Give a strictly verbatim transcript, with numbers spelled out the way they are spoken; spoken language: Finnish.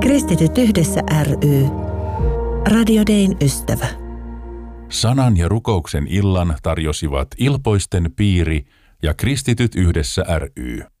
Kristityt yhdessä ry. Radio Dayn ystävä. Sanan ja rukouksen illan tarjosivat Ilpoisten piiri ja Kristityt yhdessä ry.